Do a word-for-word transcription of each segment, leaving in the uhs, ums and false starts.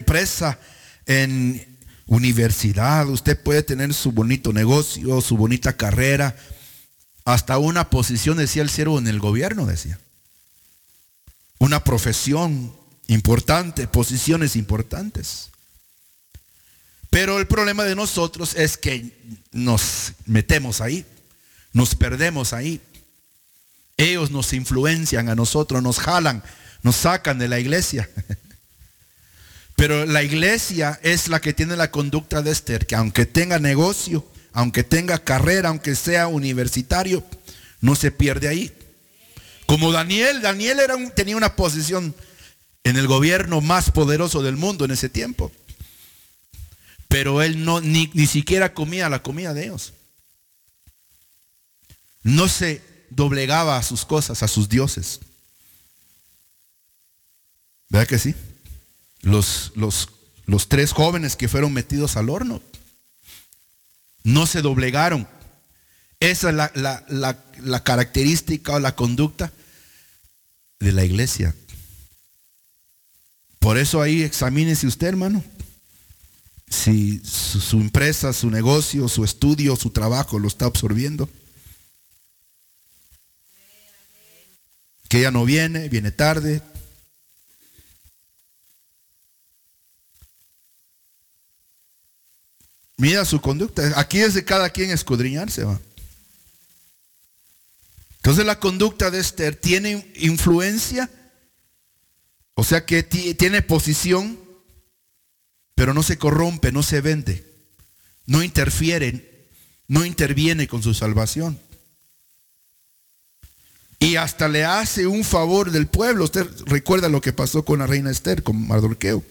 empresa, en universidad, usted puede tener su bonito negocio, su bonita carrera, hasta una posición, decía el siervo, en el gobierno, decía. Una profesión importante, posiciones importantes. Pero el problema de nosotros es que nos metemos ahí, nos perdemos ahí. Ellos nos influencian a nosotros, nos jalan, nos sacan de la iglesia. Pero la iglesia es la que tiene la conducta de Esther, que aunque tenga negocio, aunque tenga carrera, aunque sea universitario, no se pierde ahí. Como Daniel, Daniel era un, tenía una posición en el gobierno más poderoso del mundo en ese tiempo. Pero él no, ni, ni siquiera comía la comida de ellos. No se doblegaba a sus cosas, a sus dioses. ¿Verdad que sí? Los, los, los tres jóvenes que fueron metidos al horno no se doblegaron. Esa es la, la, la, la característica o la conducta de la iglesia. Por eso ahí examínese usted, hermano, si su, su empresa, su negocio, su estudio, su trabajo lo está absorbiendo. Que ella no viene, viene tarde. Mira su conducta. Aquí es de cada quien escudriñarse, va. Entonces la conducta de Esther tiene influencia, o sea que t- tiene posición, pero no se corrompe, no se vende, no interfiere, no interviene con su salvación. Y hasta le hace un favor del pueblo. Usted recuerda lo que pasó con la reina Esther, con Mardoqueo.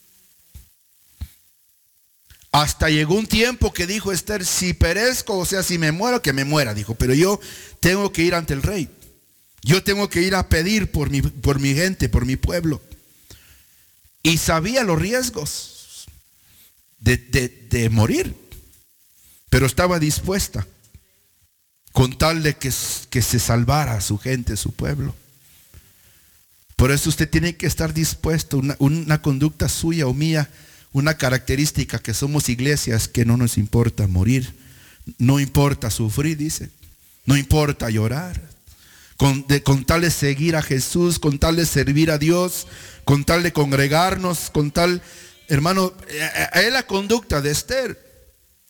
Hasta llegó un tiempo que dijo Esther, si perezco, o sea, si me muero, que me muera, dijo, pero yo tengo que ir ante el rey. Yo tengo que ir a pedir por mi, por mi gente, por mi pueblo. Y sabía los riesgos de, de, de morir, pero estaba dispuesta con tal de que, que se salvara a su gente, su pueblo. Por eso usted tiene que estar dispuesto, una, una conducta suya o mía, una característica que somos iglesias, que no nos importa morir, no importa sufrir, dice, no importa llorar, con, de, con tal de seguir a Jesús, con tal de servir a Dios, con tal de congregarnos, con tal, hermano, es la conducta de Esther,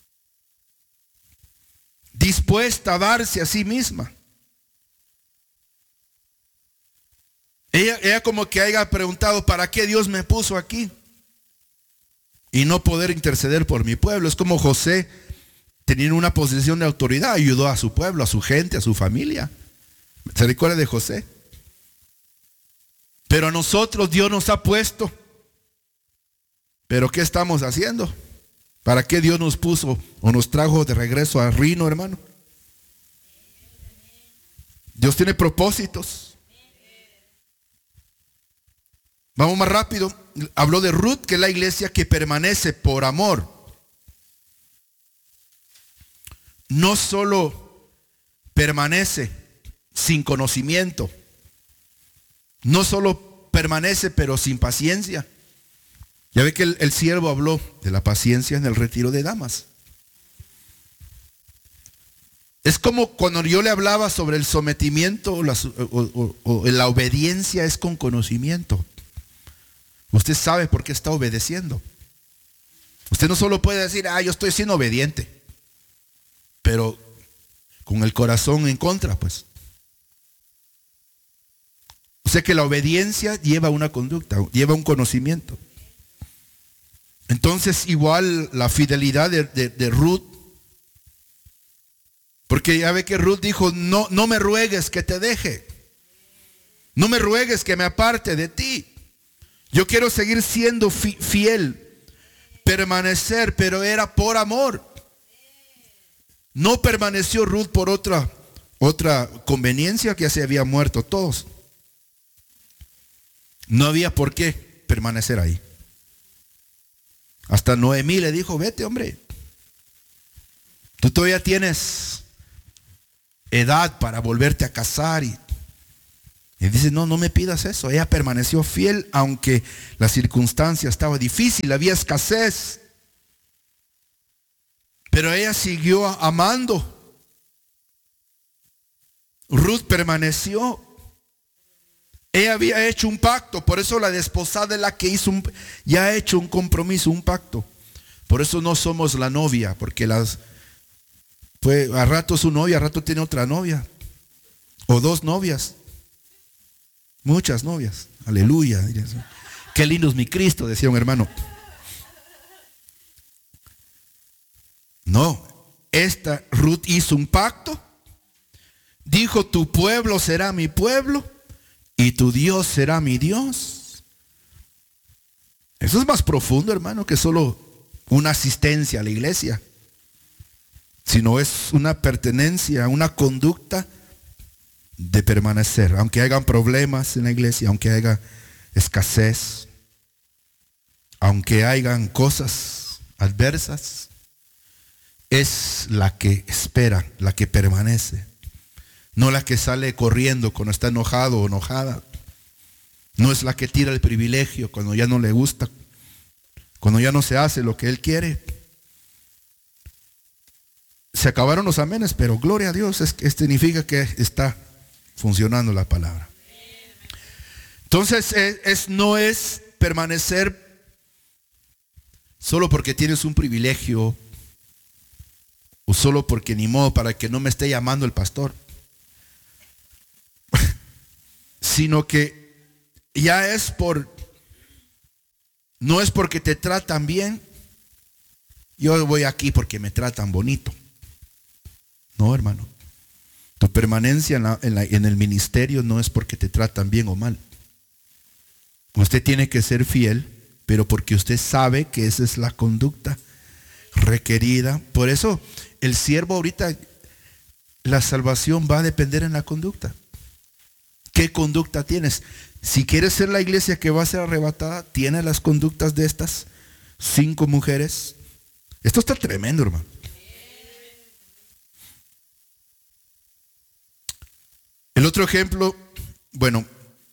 dispuesta a darse a sí misma. Ella, ella como que haya preguntado, ¿para qué Dios me puso aquí? Y no poder interceder por mi pueblo. Es como José, teniendo una posición de autoridad, ayudó a su pueblo, a su gente, a su familia. ¿Se recuerda de José? Pero a nosotros Dios nos ha puesto. ¿Pero qué estamos haciendo? ¿Para qué Dios nos puso o nos trajo de regreso a Rino, hermano? Dios tiene propósitos. Vamos más rápido. Habló de Ruth, que es la iglesia que permanece por amor. No solo permanece sin conocimiento, no solo permanece pero sin paciencia. Ya ve que el, el siervo habló de la paciencia en el retiro de damas. Es como cuando yo le hablaba sobre el sometimiento o la, o, o, o la obediencia es con conocimiento. Usted sabe por qué está obedeciendo. Usted no solo puede decir, ah, yo estoy siendo obediente, pero con el corazón en contra, pues. O sea que la obediencia lleva una conducta, lleva un conocimiento. Entonces, igual la fidelidad de, de, de Ruth, porque ya ve que Ruth dijo, no, no me ruegues que te deje, no me ruegues que me aparte de ti. Yo quiero seguir siendo fi- fiel, permanecer, pero era por amor. No permaneció Ruth por otra, otra conveniencia, que ya se había muerto todos. No había por qué permanecer ahí. Hasta Noemí le dijo, vete, hombre. Tú todavía tienes edad para volverte a casar y Y dice, no, no me pidas eso. Ella permaneció fiel aunque la circunstancia estaba difícil, había escasez. Pero ella siguió amando. Ruth permaneció. Ella había hecho un pacto, por eso la desposada es la que hizo un, ya ha hecho un compromiso, un pacto. Por eso no somos la novia, porque las fue a rato su novia, a rato tiene otra novia o dos novias, muchas novias. Aleluya. Qué lindo es mi Cristo, decía un hermano. No, esta Ruth hizo un pacto. Dijo, tu pueblo será mi pueblo y tu Dios será mi Dios. Eso es más profundo, hermano, que solo una asistencia a la iglesia, sino es una pertenencia, una conducta de permanecer, aunque hayan problemas en la iglesia, aunque haya escasez, aunque hayan cosas adversas, es la que espera, la que permanece. No la que sale corriendo cuando está enojado o enojada. No es la que tira el privilegio cuando ya no le gusta, cuando ya no se hace lo que él quiere. Se acabaron los amenes, pero gloria a Dios, es, es, significa que está funcionando la palabra. Entonces es, es, no es permanecer solo porque tienes un privilegio o solo porque ni modo para que no me esté llamando el pastor. Sino que ya es por, no es porque te tratan bien, yo voy aquí porque me tratan bonito. No, hermano, tu permanencia en, la, en, la, en el ministerio no es porque te tratan bien o mal. Usted tiene que ser fiel, pero porque usted sabe que esa es la conducta requerida. Por eso el siervo ahorita, la salvación va a depender en la conducta. ¿Qué conducta tienes? Si quieres ser la iglesia que va a ser arrebatada, tiene las conductas de estas cinco mujeres. Esto está tremendo, hermano. El otro ejemplo, bueno,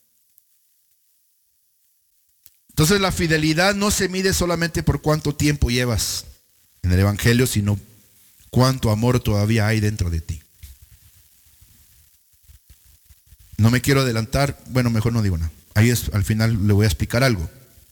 entonces la fidelidad no se mide solamente por cuánto tiempo llevas en el evangelio, sino cuánto amor todavía hay dentro de ti. No me quiero adelantar, bueno, mejor no digo nada. Ahí es, al final le voy a explicar algo.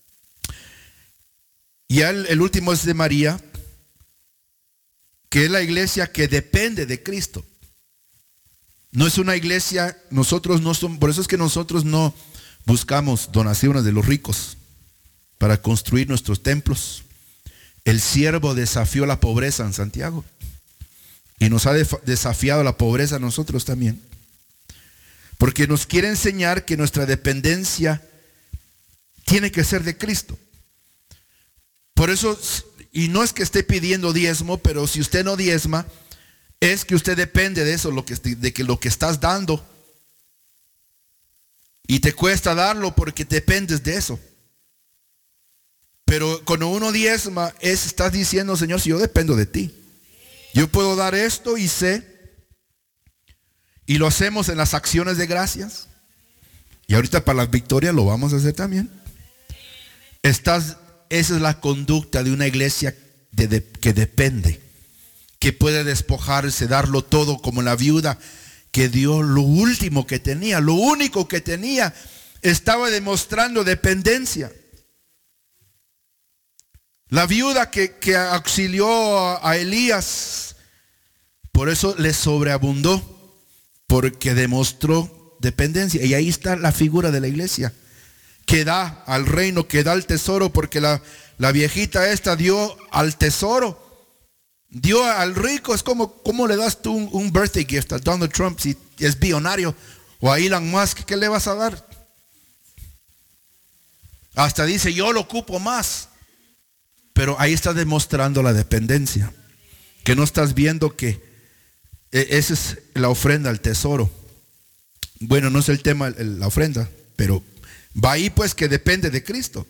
Y el, el último es de María, que es la iglesia que depende de Cristo. No es una iglesia, nosotros no somos, por eso es que nosotros no buscamos donaciones de los ricos para construir nuestros templos. El siervo desafió la pobreza en Santiago y nos ha desafiado la pobreza a nosotros también. Porque nos quiere enseñar que nuestra dependencia tiene que ser de Cristo. Por eso, y no es que esté pidiendo diezmo, pero si usted no diezma, es que usted depende de eso, lo que, de que lo que estás dando. Y te cuesta darlo porque dependes de eso. Pero cuando uno diezma, es, estás diciendo, Señor, si yo dependo de ti. Yo puedo dar esto y sé. Y lo hacemos en las acciones de gracias. Y ahorita para las victorias lo vamos a hacer también. Estás, esa es la conducta de una iglesia de, de, que depende. Que puede despojarse, darlo todo, como la viuda que dio lo último que tenía, lo único que tenía. Estaba demostrando dependencia. La viuda que, que auxilió a Elías, por eso le sobreabundó. Porque demostró dependencia. Y ahí está la figura de la iglesia. Que da al reino, que da al tesoro. Porque la, la viejita esta dio al tesoro. Dio al rico. Es como, ¿cómo le das tú un, un birthday gift a Donald Trump si es billonario? O a Elon Musk, ¿qué le vas a dar? Hasta dice, yo lo ocupo más. Pero ahí está demostrando la dependencia. Que no estás viendo que esa es la ofrenda al tesoro. Bueno, no es el tema la ofrenda, pero va ahí pues que depende de Cristo.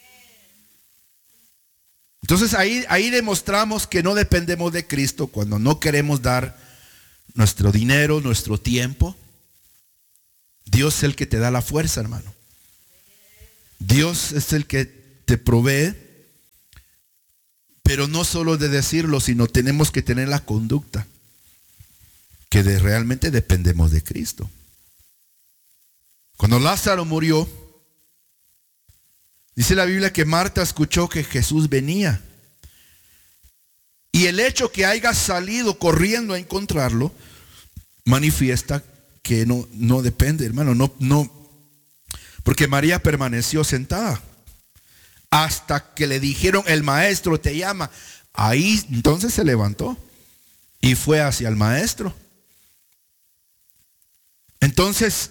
Entonces ahí, ahí demostramos que no dependemos de Cristo cuando no queremos dar nuestro dinero, nuestro tiempo. Dios es el que te da la fuerza, hermano. Dios es el que te provee. Pero no solo de decirlo, sino tenemos que tener la conducta que de, realmente dependemos de Cristo. Cuando Lázaro murió, dice la Biblia que Marta escuchó que Jesús venía. Y el hecho que haya salido corriendo a encontrarlo manifiesta que no, no depende, hermano, no, no, porque María permaneció sentada hasta que le dijeron: el maestro te llama. Ahí entonces se levantó y fue hacia el maestro. Entonces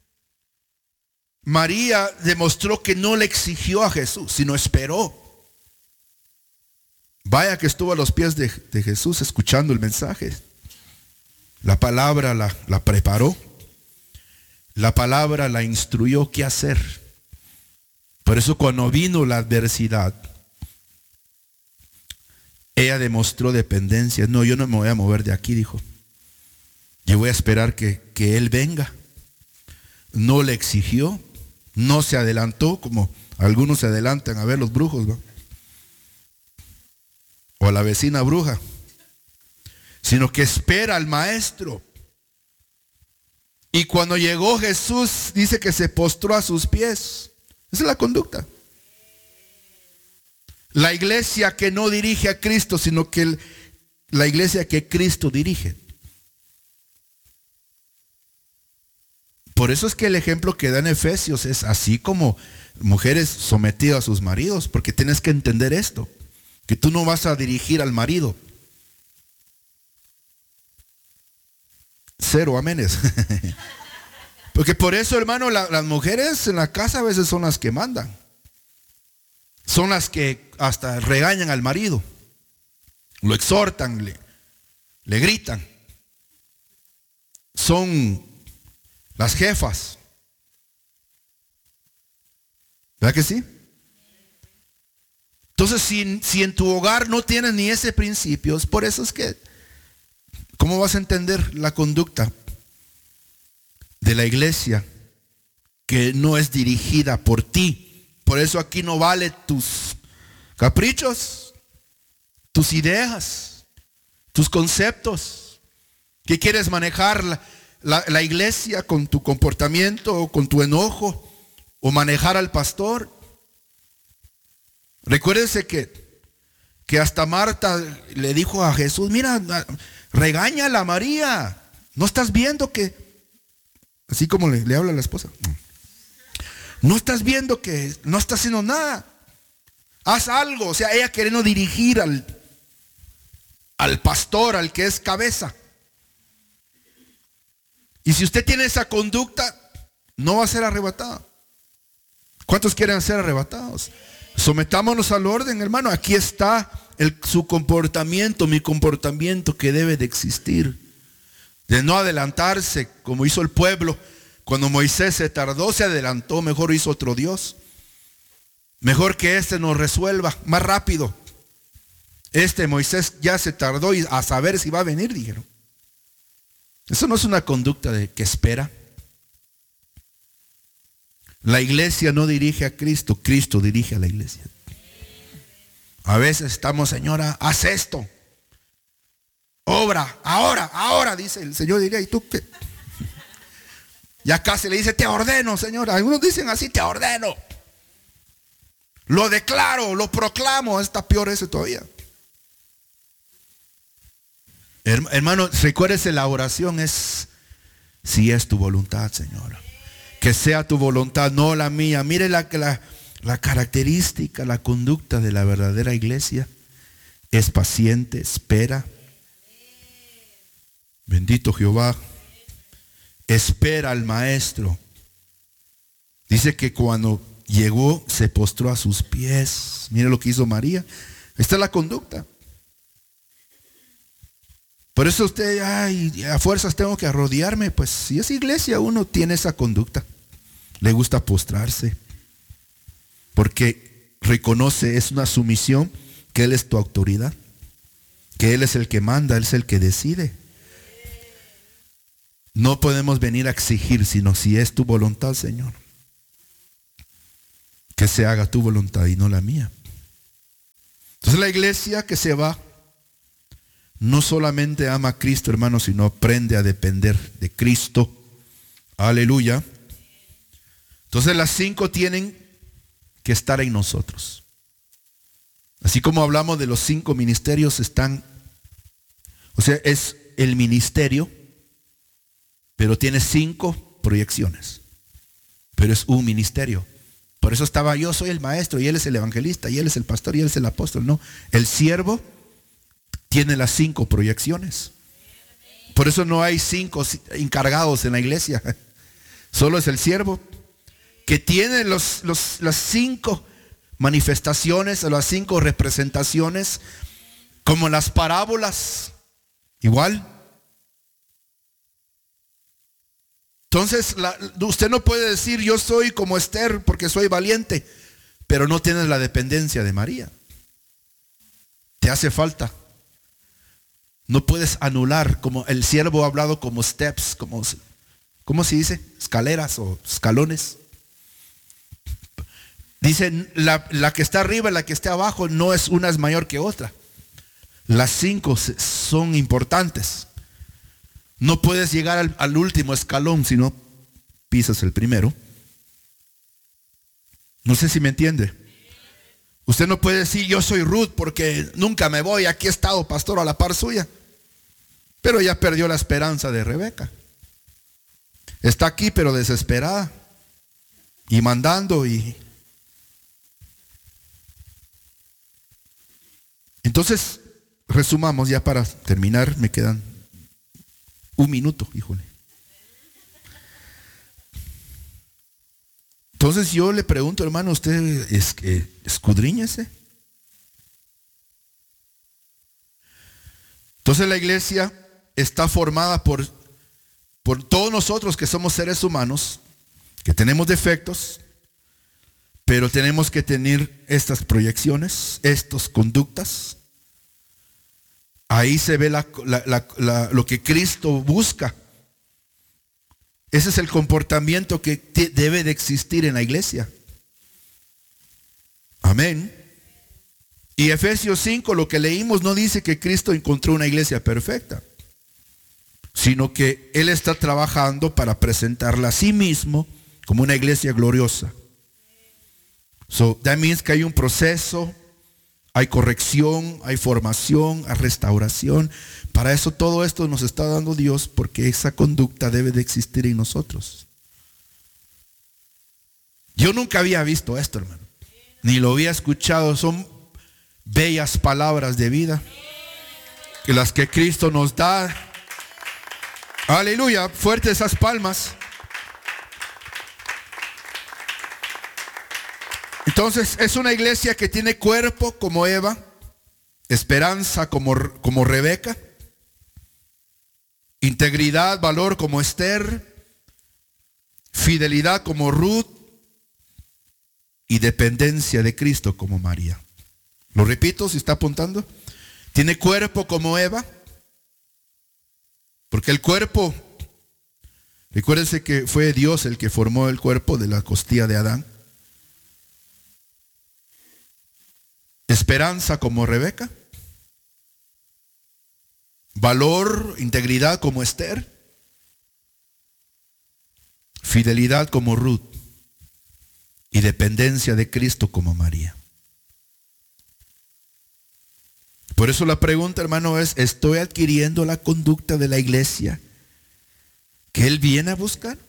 María demostró que no le exigió a Jesús, sino esperó. Vaya que estuvo a los pies de, de Jesús escuchando el mensaje. La palabra la, la preparó. La palabra la instruyó qué hacer. Por eso cuando vino la adversidad, ella demostró dependencia. No, yo no me voy a mover de aquí, dijo. Yo voy a esperar que, que Él venga. No le exigió, no se adelantó como algunos se adelantan a ver los brujos, ¿no? O a la vecina bruja, sino que espera al maestro. Y cuando llegó Jesús, dice que se postró a sus pies. Esa es la conducta. La iglesia que no dirige a Cristo, sino que el, la iglesia que Cristo dirige. Por eso es que el ejemplo que da en Efesios es así como mujeres sometidas a sus maridos, porque tienes que entender esto, que tú no vas a dirigir al marido. Cero amenes. Porque por eso, hermano, la, las mujeres en la casa a veces son las que mandan. Son las que hasta regañan al marido. Lo exhortan, le, le gritan. Son las jefas. ¿Verdad que sí? Entonces, si, si en tu hogar no tienes ni ese principio, es por eso es que, ¿cómo vas a entender la conducta de la iglesia que no es dirigida por ti? Por eso aquí no vale tus caprichos, tus ideas, tus conceptos. ¿Qué quieres manejar la, la, la iglesia con tu comportamiento o con tu enojo? ¿O manejar al pastor? Recuérdense que, que hasta Marta le dijo a Jesús: mira, regáñala a María. ¿No estás viendo que, así como le, le habla a la esposa, no estás viendo que no está haciendo nada? Haz algo. O sea, ella queriendo dirigir al, al pastor, al que es cabeza. Y si usted tiene esa conducta, no va a ser arrebatado. ¿Cuántos quieren ser arrebatados? Sometámonos al orden, hermano. Aquí está el, su comportamiento, mi comportamiento que debe de existir. De no adelantarse como hizo el pueblo. Cuando Moisés se tardó, se adelantó, mejor hizo otro Dios. Mejor que este nos resuelva más rápido. Este Moisés ya se tardó y a saber si va a venir, dijeron. Eso no es una conducta de que espera. La iglesia no dirige a Cristo, Cristo dirige a la iglesia. A veces estamos: señora, haz esto. Obra, ahora, ahora, dice el Señor. Diría: ¿y tú qué? Ya casi le dice: te ordeno, señora. Algunos dicen así: te ordeno. Lo declaro, lo proclamo. Está peor ese todavía. Hermano, recuérdese, la oración es: si es tu voluntad, Señor. Que sea tu voluntad, no la mía. Mire la, la, la característica, la conducta de la verdadera iglesia. Es paciente, espera. Bendito Jehová. Espera al maestro. Dice que cuando llegó se postró a sus pies. Mire lo que hizo María. Esta es la conducta. Por eso usted: ay, a fuerzas tengo que arrodillarme. Pues si es iglesia, uno tiene esa conducta. Le gusta postrarse. Porque reconoce, es una sumisión, que Él es tu autoridad. Que Él es el que manda, Él es el que decide. No podemos venir a exigir, sino si es tu voluntad, Señor, que se haga tu voluntad y no la mía. Entonces la iglesia que se va no solamente ama a Cristo, hermano, sino aprende a depender de Cristo. Aleluya. Entonces las cinco tienen que estar en nosotros. Así como hablamos de los cinco ministerios, están, o sea, es el ministerio, pero tiene cinco proyecciones. Pero es un ministerio. Por eso estaba yo soy el maestro y él es el evangelista y él es el pastor y él es el apóstol. No, el siervo tiene las cinco proyecciones. Por eso no hay cinco encargados en la iglesia. Solo es el siervo que tiene los, los, las cinco manifestaciones, las cinco representaciones, como las parábolas. Igual. Entonces, la, usted no puede decir yo soy como Esther porque soy valiente, pero no tienes la dependencia de María. Te hace falta. No puedes anular, como el siervo ha hablado, como steps, como, ¿cómo se dice? Escaleras o escalones. Dicen, la, la que está arriba y la que está abajo, no es una es mayor que otra. Las cinco son importantes. No puedes llegar al, al último escalón si no pisas el primero. No sé si me entiende. Usted no puede decir yo soy Ruth porque nunca me voy, aquí he estado pastor a la par suya. Pero ya perdió la esperanza de Rebeca. Está aquí pero desesperada y mandando y... Entonces, resumamos ya para terminar, me quedan un minuto, híjole. Entonces yo le pregunto, hermano, usted es que escudriñese. Entonces la iglesia está formada por, por todos nosotros que somos seres humanos, que tenemos defectos, pero tenemos que tener estas proyecciones, estas conductas. Ahí se ve la, la, la, la, lo que Cristo busca. Ese es el comportamiento que te, debe de existir en la iglesia. Amén. Y Efesios cinco, lo que leímos, no dice que Cristo encontró una iglesia perfecta, sino que Él está trabajando para presentarla a sí mismo como una iglesia gloriosa. So, that means que hay un proceso, hay corrección, hay formación, hay restauración. Para eso todo esto nos está dando Dios, porque esa conducta debe de existir en nosotros. Yo nunca había visto esto, hermano. Ni lo había escuchado. Son bellas palabras de vida, que las que Cristo nos da. Aleluya, fuerte esas palmas. Entonces es una iglesia que tiene cuerpo como Eva, esperanza como, como Rebeca, integridad, valor como Esther, fidelidad como Ruth y dependencia de Cristo como María. Lo repito, si está apuntando. Tiene cuerpo como Eva, porque el cuerpo, recuérdense que fue Dios el que formó el cuerpo de la costilla de Adán. Esperanza como Rebeca, valor, integridad como Esther, fidelidad como Ruth y dependencia de Cristo como María. Por eso la pregunta, hermano, es: ¿estoy adquiriendo la conducta de la iglesia que Él viene a buscar?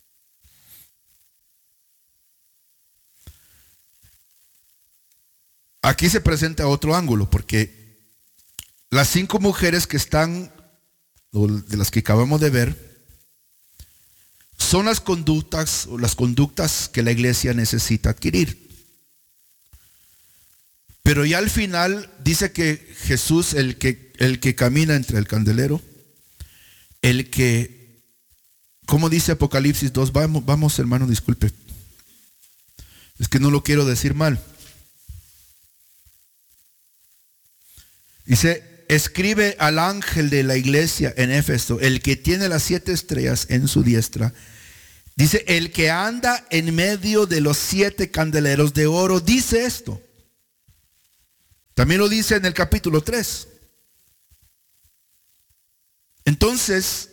Aquí se presenta otro ángulo, porque las cinco mujeres que están, de las que acabamos de ver, son las conductas o las conductas que la iglesia necesita adquirir. Pero ya al final dice que Jesús, el que, el que camina entre el candelero, el que, ¿cómo dice Apocalipsis dos? Vamos, vamos hermano, disculpe. Es que no lo quiero decir mal. Dice, escribe al ángel de la iglesia en Éfeso, el que tiene las siete estrellas en su diestra, dice, el que anda en medio de los siete candeleros de oro, dice esto. También lo dice en el capítulo tres. Entonces,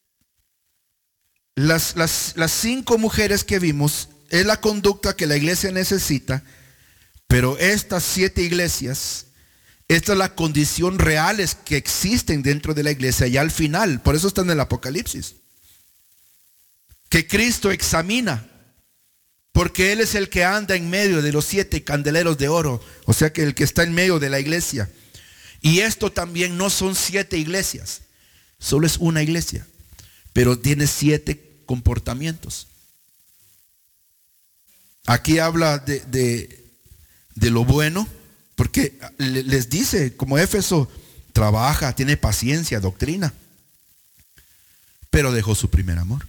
las, las, las cinco mujeres que vimos es la conducta que la iglesia necesita, pero estas siete iglesias, esta es la condición reales que existen dentro de la iglesia y al final, por eso está en el Apocalipsis, que Cristo examina, porque Él es el que anda en medio de los siete candeleros de oro, o sea que el que está en medio de la iglesia. Y esto también no son siete iglesias, solo es una iglesia, pero tiene siete comportamientos. Aquí habla de, de, de lo bueno, porque les dice, como Éfeso trabaja, tiene paciencia, doctrina, pero dejó su primer amor.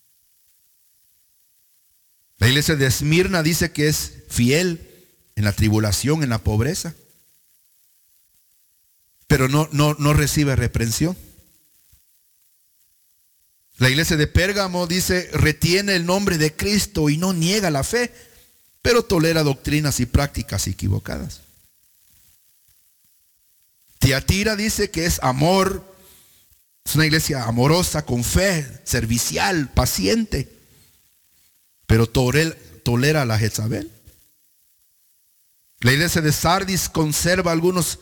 La iglesia de Esmirna dice que es fiel en la tribulación, en la pobreza, pero no, no, no recibe reprensión. La iglesia de Pérgamo dice, retiene el nombre de Cristo y no niega la fe, pero tolera doctrinas y prácticas equivocadas. Tiatira dice que es amor, es una iglesia amorosa, con fe, servicial, paciente, pero tolera a la Jezabel. La iglesia de Sardis conserva algunos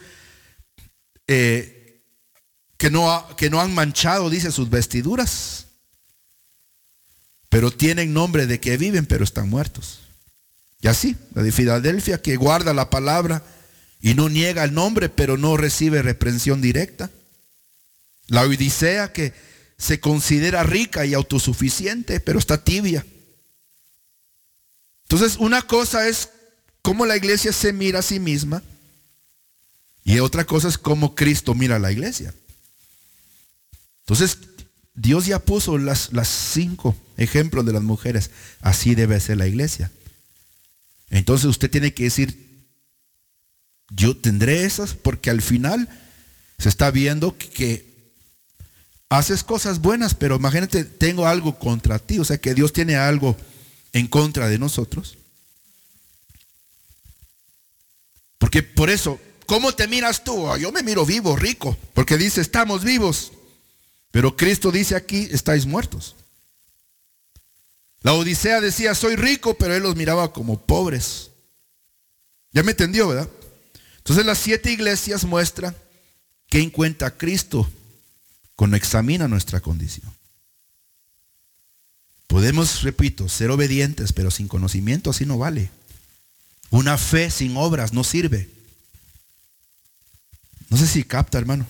eh, que, no ha, que no han manchado, dice, sus vestiduras, pero tienen nombre de que viven, pero están muertos. Y así, la de Filadelfia, que guarda la palabra y no niega el nombre, pero no recibe reprensión directa. La Odisea, que se considera rica y autosuficiente, pero está tibia. Entonces, una cosa es cómo la iglesia se mira a sí misma y otra cosa es cómo Cristo mira a la iglesia. Entonces, Dios ya puso las, las cinco ejemplos de las mujeres. Así debe ser la iglesia. Entonces usted tiene que decir, yo tendré esas, porque al final se está viendo que, que haces cosas buenas, pero imagínate, tengo algo contra ti, o sea que Dios tiene algo en contra de nosotros. Porque por eso, ¿cómo te miras tú? Oh, yo me miro vivo, rico, porque dice, estamos vivos, pero Cristo dice aquí, estáis muertos. La Odisea decía, soy rico, pero él los miraba como pobres. Ya me entendió, ¿verdad? Entonces las siete iglesias muestran qué encuentra Cristo cuando examina nuestra condición. Podemos, repito, ser obedientes, pero sin conocimiento así no vale. Una fe sin obras no sirve. No sé si capta, hermano.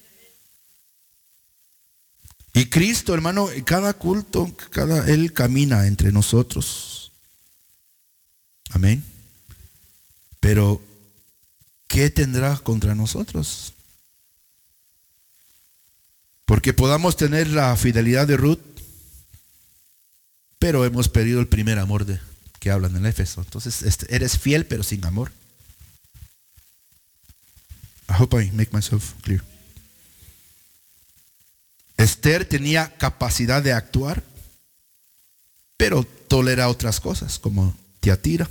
Y Cristo, hermano, en cada culto, cada, Él camina entre nosotros. Amén. Pero, ¿qué tendrá contra nosotros? Porque podamos tener la fidelidad de Ruth, pero hemos perdido el primer amor de que hablan en Éfeso. Entonces, este, eres fiel, pero sin amor. I hope I make myself clear. Esther tenía capacidad de actuar, pero tolera otras cosas, como Tiatira.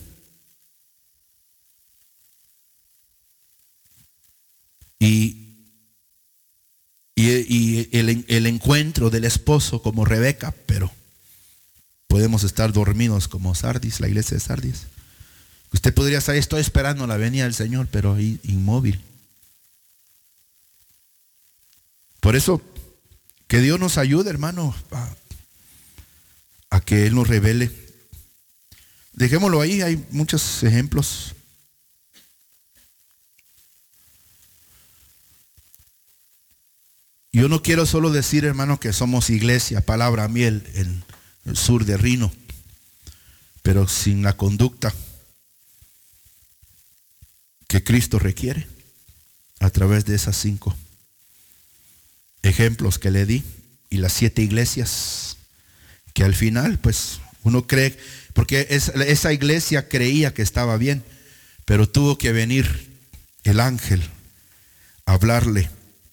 Y, y, y el, el encuentro del esposo como Rebeca, pero podemos estar dormidos como Sardis, la iglesia de Sardis. Usted podría estar, estoy esperando la venida del Señor, pero ahí inmóvil. Por eso, que Dios nos ayude, hermano, a, a que Él nos revele. Dejémoslo ahí, hay muchos ejemplos. Yo no quiero solo decir, hermano, que somos iglesia, palabra miel en el sur de Rino, pero sin la conducta que Cristo requiere a través de esas cinco ejemplos que le di y las siete iglesias que al final pues uno cree, porque es, esa iglesia creía que estaba bien, pero tuvo que venir el ángel a hablarle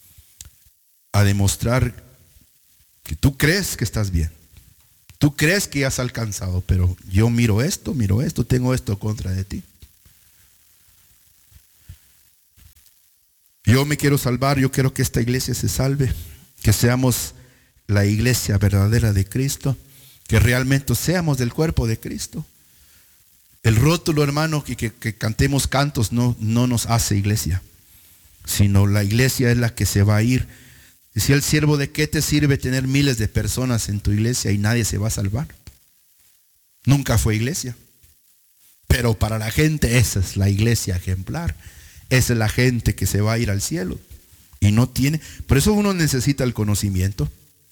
a demostrar que tú crees que estás bien. Tú crees que ya has alcanzado, pero yo miro esto, miro esto, tengo esto contra de ti. Yo me quiero salvar, yo quiero que esta iglesia se salve, que seamos la iglesia verdadera de Cristo, que realmente seamos del cuerpo de Cristo. El rótulo, hermano, que, que, que cantemos cantos no, no nos hace iglesia, sino la iglesia es la que se va a ir. Decía el siervo, ¿de qué te sirve tener miles de personas en tu iglesia y nadie se va a salvar? Nunca fue iglesia. Pero para la gente esa es la iglesia ejemplar. Esa es la gente que se va a ir al cielo. Y no tiene. Por eso uno necesita el conocimiento.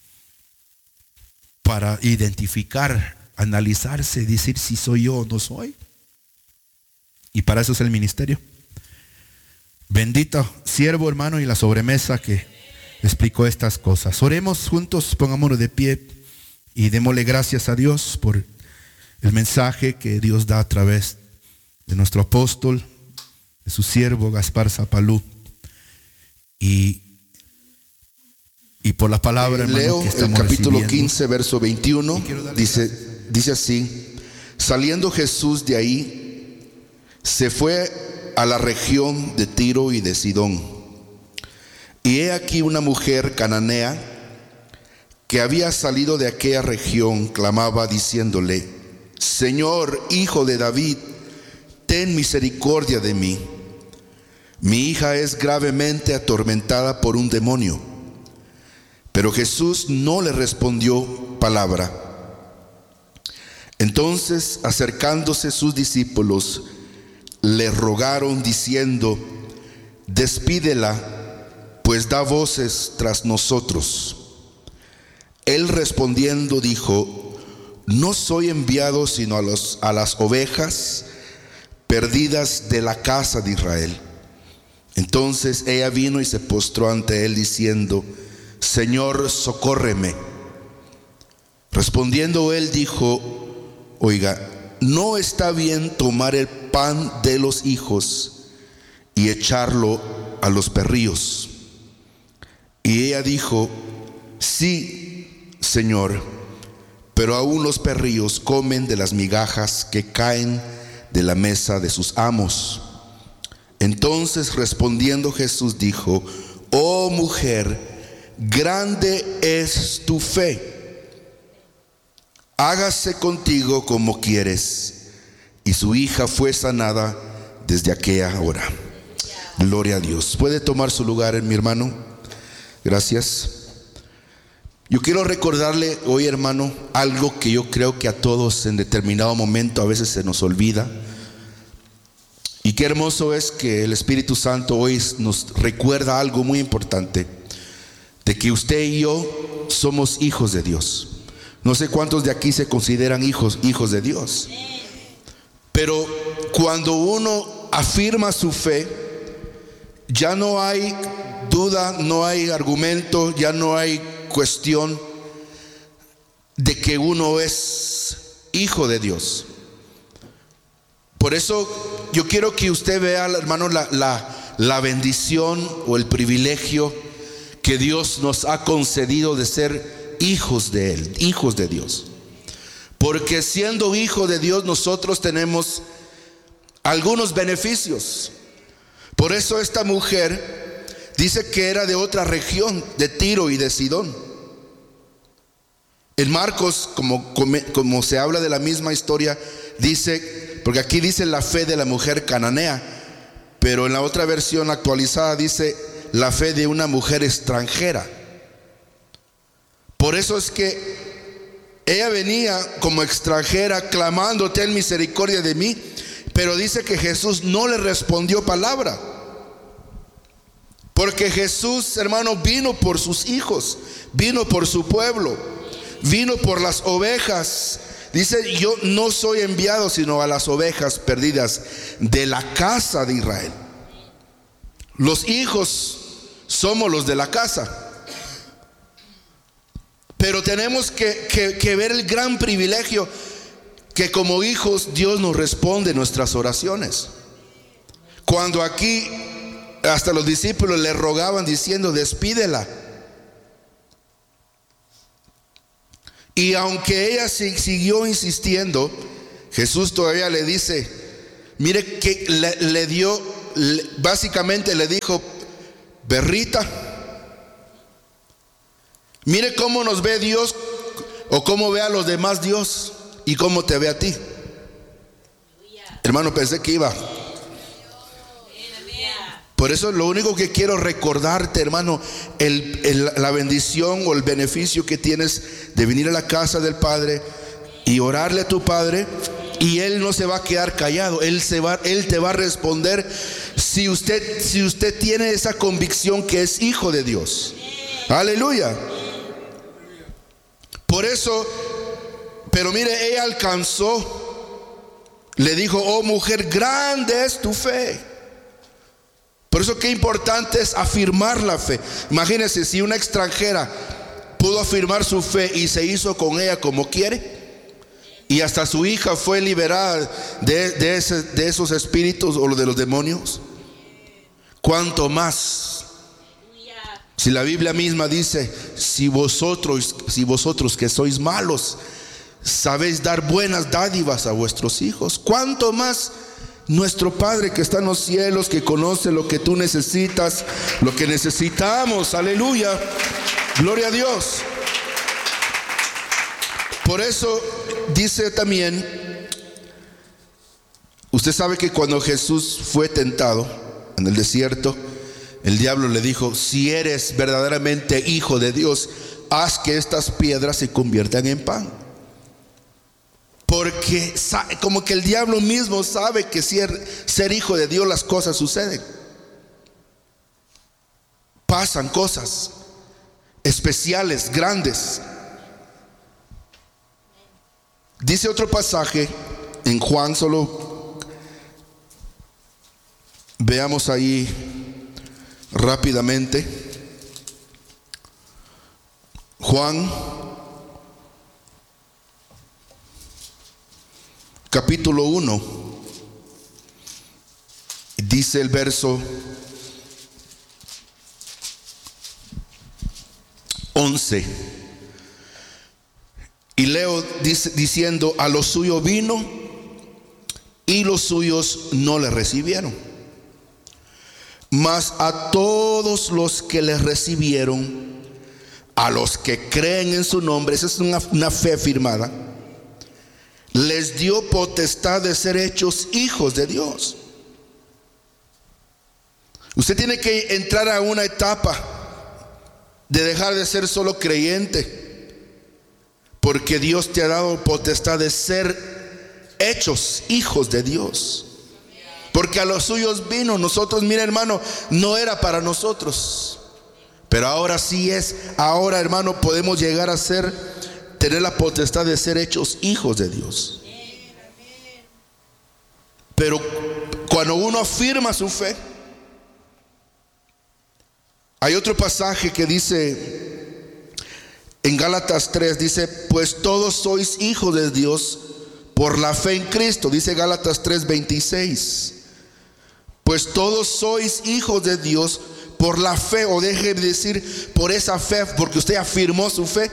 Para identificar, analizarse, decir si soy yo o no soy. Y para eso es el ministerio. Bendito siervo, hermano, y la sobremesa que explicó estas cosas. Oremos juntos, pongámonos de pie y démosle gracias a Dios por el mensaje que Dios da a través de nuestro apóstol, de su siervo Gaspar Zapalú, y, y por la palabra, hermano, leo que estamos el capítulo recibiendo. quince, verso veintiuno. Dice, dice así: saliendo Jesús de ahí, se fue a la región de Tiro y de Sidón. Y he aquí una mujer cananea que había salido de aquella región, clamaba diciéndole: Señor, hijo de David, ten misericordia de mí. Mi hija es gravemente atormentada por un demonio. Pero Jesús no le respondió palabra. Entonces, acercándose sus discípulos, le rogaron diciendo: despídela, pues da voces tras nosotros. Él respondiendo dijo: no soy enviado sino a, los, a las ovejas perdidas de la casa de Israel. Entonces ella vino y se postró ante él diciendo: Señor, socórreme. Respondiendo él dijo: oiga, no está bien tomar el pan de los hijos y echarlo a los perrillos. Y ella dijo: sí, Señor, pero aún los perrillos comen de las migajas que caen de la mesa de sus amos. Entonces respondiendo Jesús dijo: oh mujer, grande es tu fe, hágase contigo como quieres. Y su hija fue sanada desde aquella hora. Gloria a Dios. ¿Puede tomar su lugar, mi hermano? Gracias. Yo quiero recordarle hoy, hermano, algo que yo creo que a todos en determinado momento a veces se nos olvida. Y qué hermoso es que el Espíritu Santo hoy nos recuerda algo muy importante, de que usted y yo somos hijos de Dios. No sé cuántos de aquí se consideran hijos, hijos de Dios. Pero cuando uno afirma su fe, ya no hay duda, no hay argumento, ya no hay cuestión de que uno es hijo de Dios. Por eso yo quiero que usted vea, hermano, la, la, la bendición o el privilegio que Dios nos ha concedido de ser hijos de Él, hijos de Dios. Porque siendo hijo de Dios nosotros tenemos algunos beneficios. Por eso esta mujer dice que era de otra región, de Tiro y de Sidón. En Marcos, como, como, como se habla de la misma historia, dice, porque aquí dice la fe de la mujer cananea, pero en la otra versión actualizada dice la fe de una mujer extranjera. Por eso es que ella venía como extranjera clamando: ten misericordia de mí. Pero dice que Jesús no le respondió palabra. Porque Jesús, hermano, vino por sus hijos, vino por su pueblo, vino por las ovejas. Dice: yo no soy enviado sino a las ovejas perdidas de la casa de Israel. Los hijos somos los de la casa. Pero tenemos que, que, que ver el gran privilegio que como hijos Dios nos responde nuestras oraciones. Cuando aquí hasta los discípulos le rogaban diciendo: despídela, Y aunque ella siguió insistiendo, Jesús todavía le dice, mire que le, le dio, le, básicamente le dijo, perrita, mire cómo nos ve Dios, o cómo ve a los demás Dios, y cómo te ve a ti. Hermano, pensé que iba. Por eso lo único que quiero recordarte, hermano, el, el, la bendición o el beneficio que tienes de venir a la casa del Padre y orarle a tu Padre, y Él no se va a quedar callado. Él, se va, Él te va a responder si usted, si usted tiene esa convicción que es hijo de Dios. Aleluya. Por eso, pero mire, ella alcanzó, le dijo, oh mujer, grande es tu fe. Por eso qué importante es afirmar la fe. Imagínense si una extranjera pudo afirmar su fe y se hizo con ella como quiere, y hasta su hija fue liberada de, de, ese, de esos espíritus o de los demonios, ¿cuánto más? Si la Biblia misma dice, si vosotros, si vosotros que sois malos sabéis dar buenas dádivas a vuestros hijos, ¿cuánto más nuestro Padre que está en los cielos, que conoce lo que tú necesitas, lo que necesitamos? Aleluya, gloria a Dios. Por eso dice también, usted sabe que cuando Jesús fue tentado en el desierto, el diablo le dijo, si eres verdaderamente hijo de Dios, haz que estas piedras se conviertan en pan. Porque como que el diablo mismo sabe que ser, ser hijo de Dios, las cosas suceden. Pasan cosas especiales, grandes. Dice otro pasaje en Juan, solo veamos ahí rápidamente. Juan capítulo uno, dice el verso once, y leo dice, diciendo, a lo suyo vino y los suyos no le recibieron, mas a todos los que le recibieron, a los que creen en su nombre, esa es una, una fe firmada, les dio potestad de ser hechos hijos de Dios. Usted tiene que entrar a una etapa de dejar de ser solo creyente, porque Dios te ha dado potestad de ser hechos hijos de Dios. Porque a los suyos vino. Nosotros, mira hermano, no era para nosotros, pero ahora sí es. Ahora, hermano, podemos llegar a ser, tener la potestad de ser hechos hijos de Dios. Pero cuando uno afirma su fe, hay otro pasaje que dice en Gálatas tres, dice, pues todos sois hijos de Dios por la fe en Cristo. Dice Gálatas tres veintiséis, pues todos sois hijos de Dios por la fe, o deje de decir por esa fe, porque usted afirmó su fe,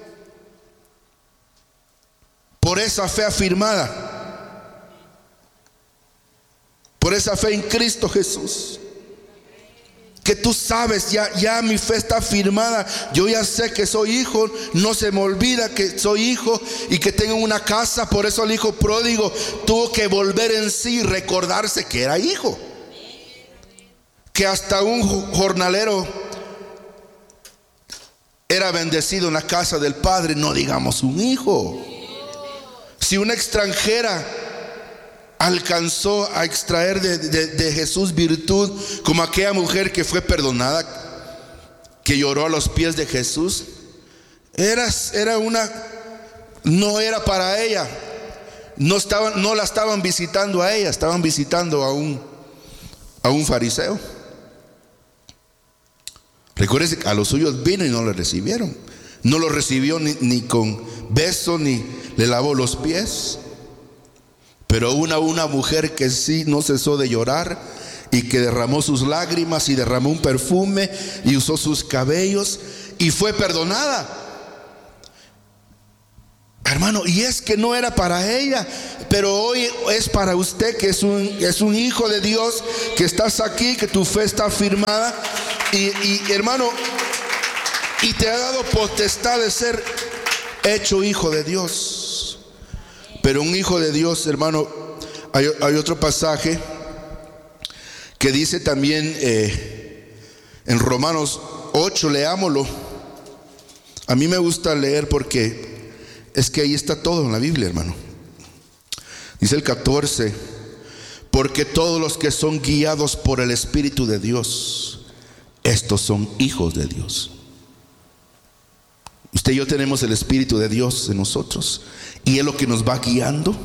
por esa fe afirmada, por esa fe en Cristo Jesús, que tú sabes, ya, ya mi fe está firmada, yo ya sé que soy hijo, no se me olvida que soy hijo y que tengo una casa. Por eso el hijo pródigo tuvo que volver en sí y recordarse que era hijo, que hasta un jornalero era bendecido en la casa del Padre, no digamos un hijo. Si una extranjera alcanzó a extraer de, de, de Jesús virtud, como aquella mujer que fue perdonada, que lloró a los pies de Jesús, era, era una, no era para ella, no, estaban, no la estaban visitando a ella, estaban visitando a un, a un fariseo. Recuérdense que a los suyos vino y no le recibieron, no lo recibió ni, ni con beso, ni le lavó los pies. Pero una, una mujer que sí no cesó de llorar y que derramó sus lágrimas y derramó un perfume y usó sus cabellos y fue perdonada. Hermano, y es que no era para ella, pero hoy es para usted, que es un, es un hijo de Dios, que estás aquí, que tu fe está firmada. Y, y hermano, y te ha dado potestad de ser hecho hijo de Dios. Pero un hijo de Dios, hermano, hay, hay otro pasaje que dice también eh, en Romanos ocho, leámoslo. A mí me gusta leer porque es que ahí está todo en la Biblia, hermano. Dice el catorce: porque todos los que son guiados por el Espíritu de Dios, estos son hijos de Dios. Usted y yo tenemos el Espíritu de Dios en nosotros, y es lo que nos va guiando.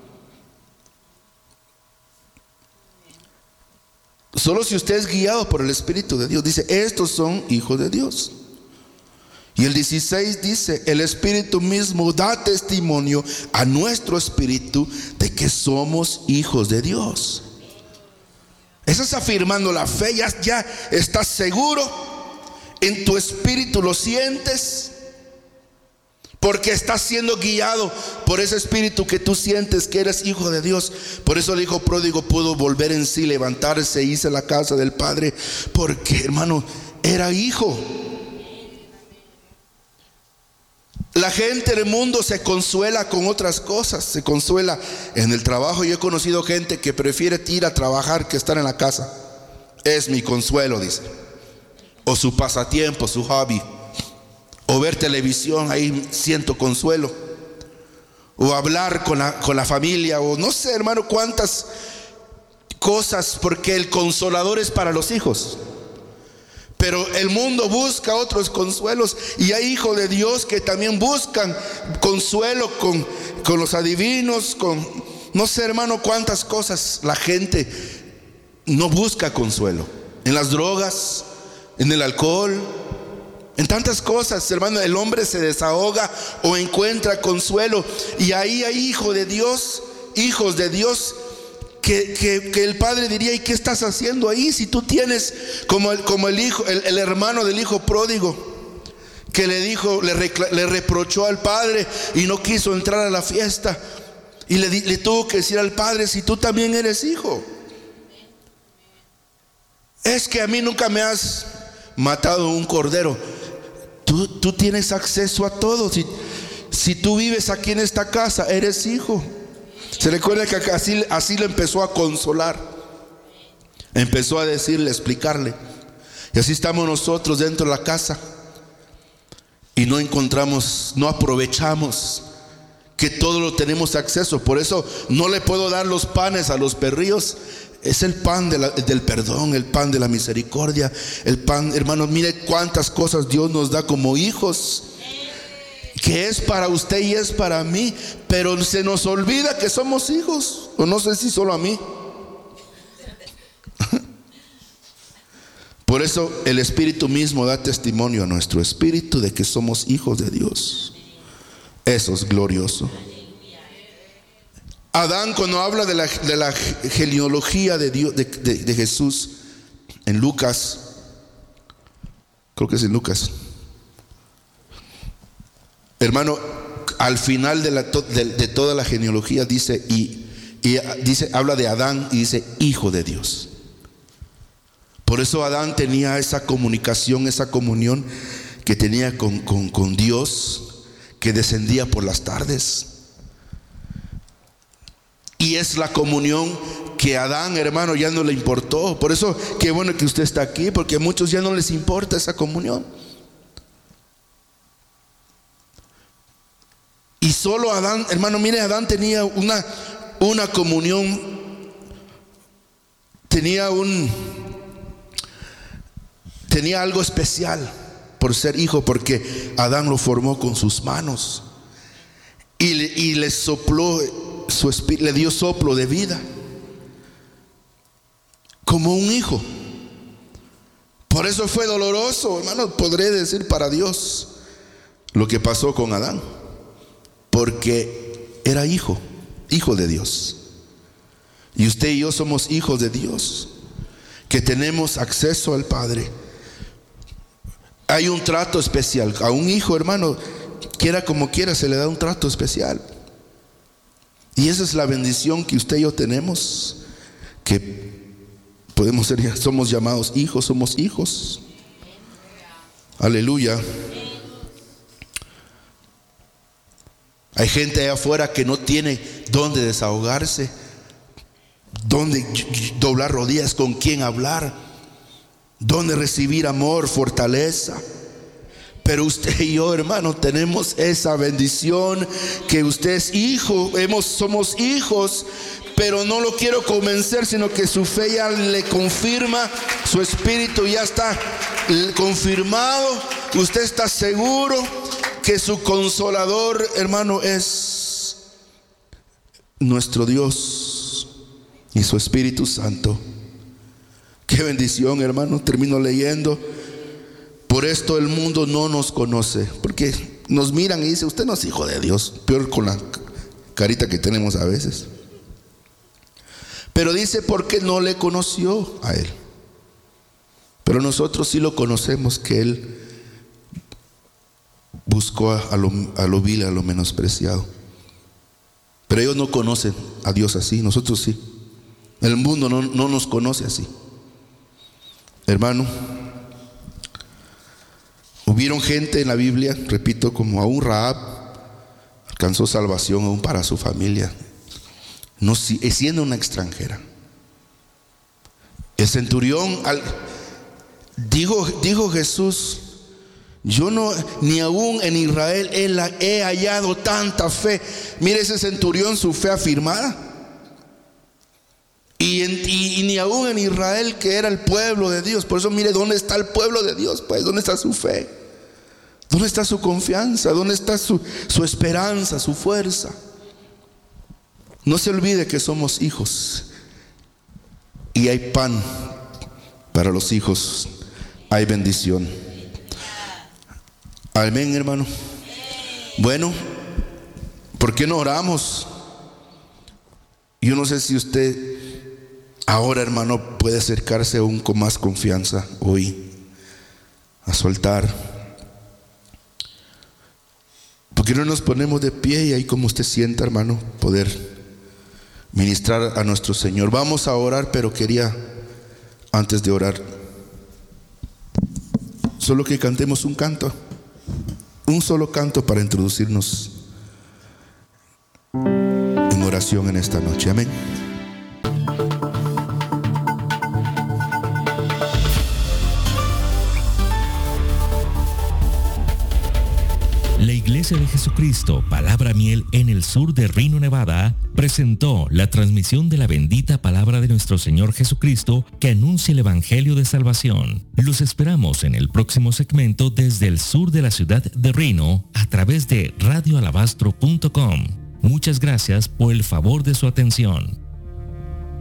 Solo si usted es guiado por el Espíritu de Dios, dice, estos son hijos de Dios. Y el dieciséis dice, el Espíritu mismo da testimonio a nuestro espíritu de que somos hijos de Dios. Eso es afirmando la fe. Ya, ya estás seguro, en tu espíritu lo sientes, porque estás siendo guiado por ese espíritu que tú sientes que eres hijo de Dios. Por eso el hijo pródigo pudo volver en sí, levantarse e irse a la casa del padre, porque, hermano, era hijo. La gente del mundo se consuela con otras cosas, se consuela en el trabajo. Yo he conocido gente que prefiere ir a trabajar que estar en la casa. Es mi consuelo, dice. O su pasatiempo, su hobby. O ver televisión, ahí siento consuelo. O hablar con la, con la familia, o no sé, hermano, cuántas cosas, porque el consolador es para los hijos. Pero el mundo busca otros consuelos, y hay hijos de Dios que también buscan consuelo con, con los adivinos, con no sé, hermano, cuántas cosas. La gente no busca consuelo en las drogas, en el alcohol, en tantas cosas, hermano. El hombre se desahoga o encuentra consuelo, y ahí hay hijos de Dios, hijos de Dios Que, que, que el padre diría, ¿y qué estás haciendo ahí? Si tú tienes como el, como el hijo, el, el hermano del hijo pródigo, que le dijo, le, recla, le reprochó al padre y no quiso entrar a la fiesta, y le, le tuvo que decir al padre, si tú también eres hijo. Es que a mí nunca me has matado un cordero. Tú, tú tienes acceso a todo. Si, si tú vives aquí en esta casa, eres hijo. Se recuerda que así, así le empezó a consolar, empezó a decirle, a explicarle. Y así estamos nosotros dentro de la casa, y no encontramos, no aprovechamos que todo lo tenemos acceso. Por eso no le puedo dar los panes a los perrillos. Es el pan de la, del perdón, el pan de la misericordia, el pan, hermanos, mire cuántas cosas Dios nos da como hijos, que es para usted y es para mí. Pero se nos olvida que somos hijos, o no sé si solo a mí. Por eso el Espíritu mismo da testimonio a nuestro espíritu de que somos hijos de Dios. Eso es glorioso. Adán, cuando habla de la, de la genealogía de, Dios, de, de, de Jesús en Lucas, creo que es en Lucas, hermano, al final de, la, de, de toda la genealogía dice, y, y dice, habla de Adán y dice hijo de Dios. Por eso Adán tenía esa comunicación, esa comunión que tenía con, con, con Dios, que descendía por las tardes. Y es la comunión que a Adán, hermano, ya no le importó. Por eso qué bueno que usted está aquí, porque a muchos ya no les importa esa comunión. Y solo Adán, hermano, mire, Adán tenía una, una comunión, tenía un, tenía algo especial por ser hijo, porque Adán lo formó con sus manos y le, y le sopló su espíritu, le dio soplo de vida como un hijo. Por eso fue doloroso, hermano, podré decir, para Dios lo que pasó con Adán, porque era hijo, hijo de Dios. Y usted y yo somos hijos de Dios, que tenemos acceso al Padre. Hay un trato especial a un hijo, hermano, que quiera como quiera, se le da un trato especial. Y esa es la bendición que usted y yo tenemos, que podemos ser, somos llamados hijos, somos hijos. Aleluya. Hay gente allá afuera que no tiene dónde desahogarse, dónde doblar rodillas, con quién hablar, dónde recibir amor, fortaleza. Pero usted y yo, hermano, tenemos esa bendición, que usted es hijo, hemos, somos hijos, pero no lo quiero convencer, sino que su fe ya le confirma, su espíritu ya está confirmado, usted está seguro que su consolador, hermano, es nuestro Dios y su Espíritu Santo. Qué bendición, hermano. Termino leyendo. Por esto el mundo no nos conoce, porque nos miran y dicen: usted no es hijo de Dios. Peor con la carita que tenemos a veces. Pero dice: porque no le conoció a Él. Pero nosotros sí lo conocemos, que Él buscó a lo, a lo vil, a lo menospreciado. Pero ellos no conocen a Dios así, nosotros sí. El mundo no, no nos conoce así. Hermano, hubieron gente en la Biblia, repito, como aún Rahab alcanzó salvación aún para su familia, no siendo una extranjera. El centurión, al, dijo, dijo Jesús: yo no, ni aún en Israel he, la, he hallado tanta fe. Mire ese centurión, su fe afirmada. Y, en, y, y ni aún en Israel, que era el pueblo de Dios. Por eso mire dónde está el pueblo de Dios, pues dónde está su fe, dónde está su confianza, dónde está su, su esperanza, su fuerza. No se olvide que somos hijos, y hay pan para los hijos, hay bendición. Amén, hermano. Bueno, ¿por qué no oramos? Yo no sé si usted ahora, hermano, puede acercarse aún con más confianza hoy a su altar. ¿Por qué no nos ponemos de pie y ahí, como usted sienta, hermano, poder ministrar a nuestro Señor? Vamos a orar, pero quería, antes de orar, solo que cantemos un canto, un solo canto para introducirnos en oración en esta noche. Amén. La Iglesia de Jesucristo, Palabra Miel en el sur de Reno, Nevada, presentó la transmisión de la bendita palabra de nuestro Señor Jesucristo, que anuncia el Evangelio de Salvación. Los esperamos en el próximo segmento desde el sur de la ciudad de Reno a través de radio alabastro punto com. Muchas gracias por el favor de su atención.